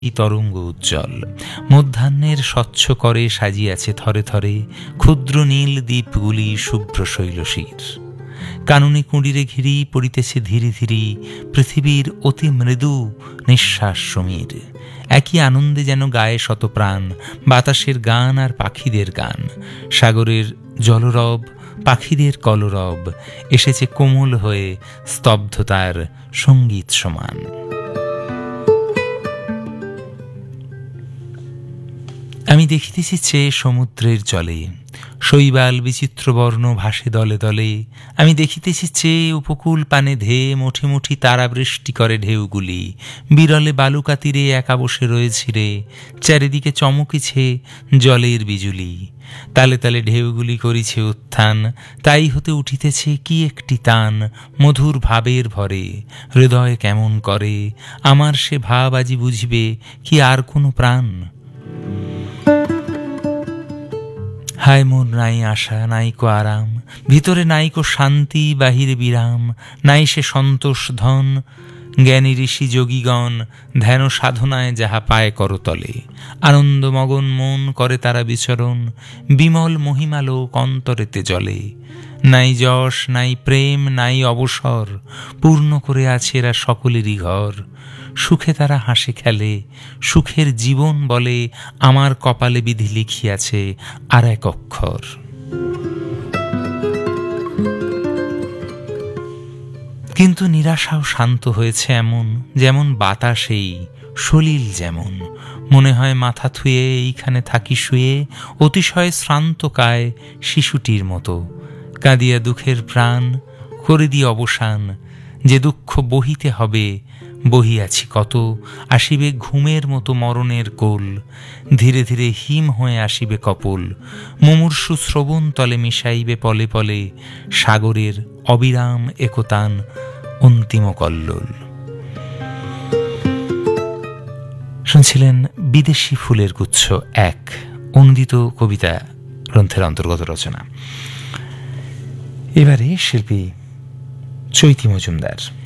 তরঙ্গ উজ্জ্বল মধ্যাহ্নের স্বচ্ছ করে সাজিয়াছে থরে থরে ক্ষুদ্র নীল দ্বীপগুলি শুভ্র শৈলশীর। কাননে কুঁড়িরে ঘিরি পড়িতেছে ধীরে ধীরে পৃথিবীর অতি মৃদু নিঃশ্বাস সমীর। একই আনন্দে যেন গায়ে শতপ্রাণ, বাতাসের গান আর পাখিদের গান। সাগরের জলরব, পাখিদের কলরব এসেছে কোমল হয়ে স্তব্ধতার সঙ্গীত সমান। আমি দেখিতেছি চেয়ে সমুদ্রের জলে, শৈবাল বিচিত্র বর্ণ ভাসে দলে দলে। আমি দেখিতেছি চেয়ে উপকূল পানে ধেয়ে মুঠি মুঠি তারাবৃষ্টি করে ঢেউগুলি। বিরলে বালুকা তীরে একা বসে রয়েছি রে, চারিদিকে চমকেছে জলের বিজুলি। তালে তালে ঢেউগুলি করিছে উত্থান, তাই হতে উঠিতেছে কি একটি তান মধুর ভাবের ভরে। হৃদয় কেমন করে আমার সে ভাব আজি বুঝিবে কি আর কোনো প্রাণ। হায় মোর নাই আশা নাইকো আরাম, ভিতরে নাইকো শান্তি বাহিরে বিরাম। নাই সে সন্তোষ ধন জ্ঞানী ঋষি যোগীগণ ধ্যান সাধনায় যাহা পায় করতলে। আনন্দমগন মন করে তারা বিচরণ, বিমল মহিমালোক অন্তরেতে জলে। নাই যশ নাই প্রেম নাই অবসর, পূর্ণ করে আছে এরা সকলেরই ঘর। সুখে তারা হাসে খেলে, সুখের জীবন বলে আমার কপালে বিধি লিখিয়াছে আর এক অক্ষর। কিন্তু নিরাশাও শান্ত হয়েছে এমন, যেমন বাতাসেই সলিল যেমন। মনে হয় মাথা থুয়ে এইখানে থাকি শুয়ে, অতিশয় শ্রান্ত কায় শিশুটির মতো। কাঁদিয়া দুঃখের প্রাণ করে দি অবসান, যে দুঃখ বহিতে হবে বহিয়াছি কত। আসিবে ঘুমের মতো মরণের কোল, ধীরে ধীরে হিম হয়ে আসিবে কপোল। মুমূর্ষু শ্রবণ তলে মিশাইবে পলে পলে, সাগরের অবিরাম একতান অন্তিম কল্লোল। শুনছিলেন বিদেশি ফুলের গুচ্ছ এক, অনুদিত কবিতা গ্রন্থের অন্তর্গত রচনা। এবারে শিল্পী চৈতি মজুমদার।